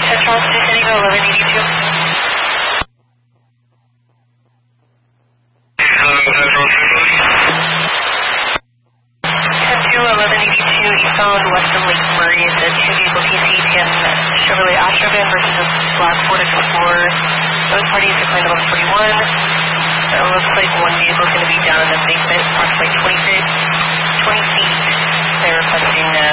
Central Station 1182. 10-1182 eastbound west of Lake Murray. It's a two-vehicle PC-10 Chevrolet Astra van versus a black Ford Explorer. Both parties declined 1141. It looks like one vehicle is going to be down in the basement, approximately 20 feet. They're requesting